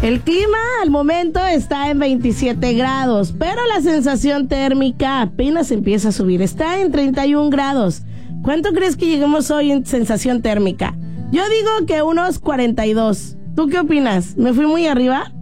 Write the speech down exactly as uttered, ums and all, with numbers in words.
El clima al momento está en veintisiete grados, pero la sensación térmica apenas empieza a subir. Está en treinta y un grados. ¿Cuánto crees que lleguemos hoy en sensación térmica? Yo digo que unos cuarenta y dos. ¿Tú qué opinas? ¿Me fui muy arriba?